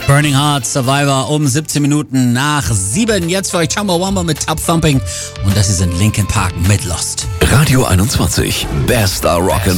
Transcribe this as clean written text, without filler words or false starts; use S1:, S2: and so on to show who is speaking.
S1: Burning Heart, Survivor um 17 Minuten nach 7. Jetzt für euch Chumbawamba mit Tub Thumping und das hier sind Linkin Park mit Lost.
S2: Radio 21, bester Rock'n'Roll.